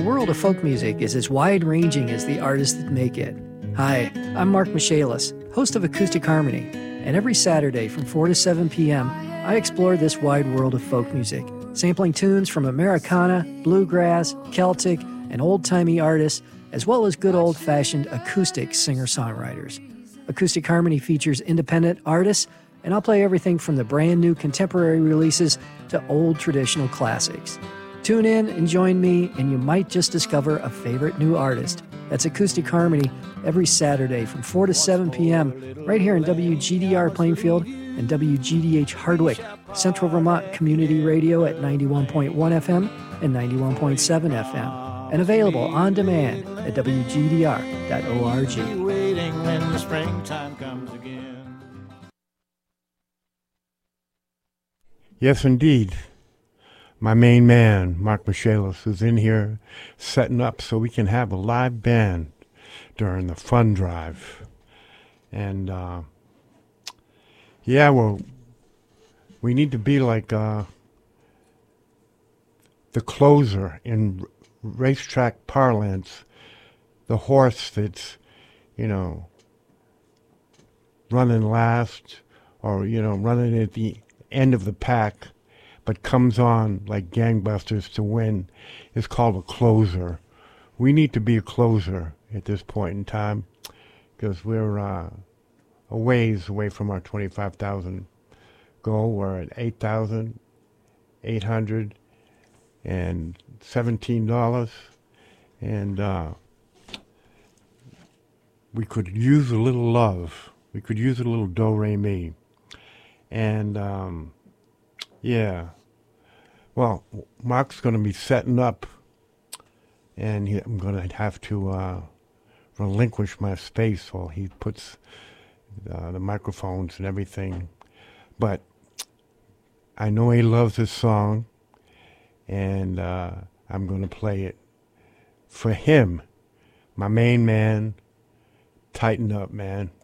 world of folk music is as wide-ranging as the artists that make it. Hi, I'm Mark Michaelis, host of Acoustic Harmony, and every Saturday from 4 to 7 p.m., I explore this wide world of folk music, sampling tunes from Americana, bluegrass, Celtic, and old-timey artists, as well as good old-fashioned acoustic singer-songwriters. Acoustic Harmony features independent artists, and I'll play everything from the brand new contemporary releases to old traditional classics. Tune in and join me, and you might just discover a favorite new artist. That's Acoustic Harmony every Saturday from 4 to 7 p.m. right here in WGDR Plainfield and WGDH Hardwick, Central Vermont Community Radio at 91.1 FM and 91.7 FM, and available on demand at WGDR.org. Waiting when the springtime comes again. Yes, indeed. My main man, Mark Michaelis, is in here setting up so we can have a live band during the fun drive. And, yeah, well, we need to be like the closer in racetrack parlance, the horse that's, running last or, running at the end of the pack, but comes on like gangbusters to win, is called a closer. We need to be a closer at this point in time because we're a ways away from our 25,000 goal. We're at $8,817, and we could use a little love. We could use a little do-re-mi. And, yeah. Well, Mark's going to be setting up, and I'm going to have to relinquish my space while he puts the microphones and everything. But I know he loves this song, and I'm going to play it for him. My main man, tighten up, man.